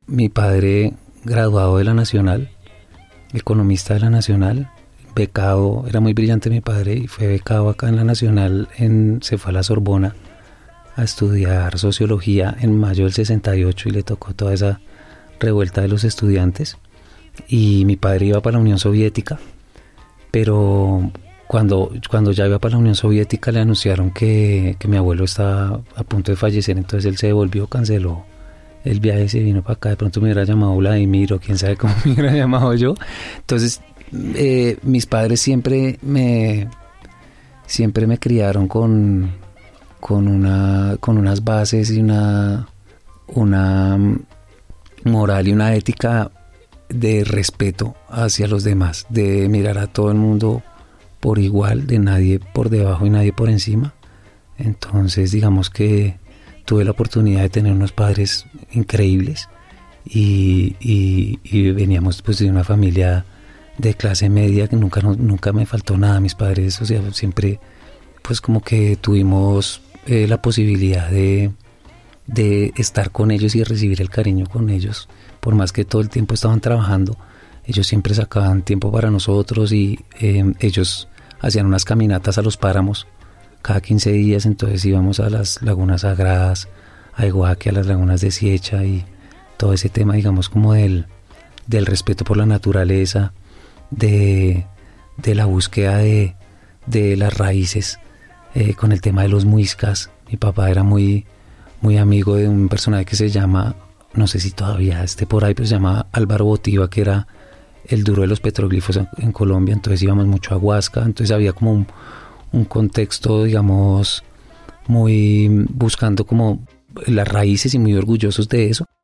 mi padre graduado de la Nacional, economista de la Nacional, becado, era muy brillante mi padre y fue becado acá en la Nacional, se fue a la Sorbona a estudiar sociología en mayo del 68 y le tocó toda esa revuelta de los estudiantes. Y mi padre iba para la Unión Soviética, pero cuando ya iba para la Unión Soviética le anunciaron que mi abuelo estaba a punto de fallecer, entonces él se devolvió, canceló el viaje y se vino para acá. De pronto me hubiera llamado Vladimir o quién sabe cómo me hubiera llamado yo. Entonces mis padres siempre me criaron con unas bases y una moral y una ética de respeto hacia los demás, de mirar a todo el mundo por igual, de nadie por debajo y nadie por encima. Entonces digamos que tuve la oportunidad de tener unos padres increíbles y veníamos pues de una familia de clase media que nunca me faltó nada. Mis padres, o sea, siempre pues como que tuvimos la posibilidad de estar con ellos y de recibir el cariño con ellos, por más que todo el tiempo estaban trabajando. Ellos siempre sacaban tiempo para nosotros y ellos hacían unas caminatas a los páramos cada 15 días, entonces íbamos a las lagunas sagradas, a Iguaque, a las lagunas de Siecha y todo ese tema, digamos, como del respeto por la naturaleza, de la búsqueda de las raíces, con el tema de los muiscas. Mi papá era muy amigo de un personaje que se llama, no sé si todavía esté por ahí, pero se llama Álvaro Botiva, que era el duro de los petroglifos en Colombia. Entonces íbamos mucho a Huasca, entonces había como un contexto, digamos, muy buscando como las raíces y muy orgullosos de eso.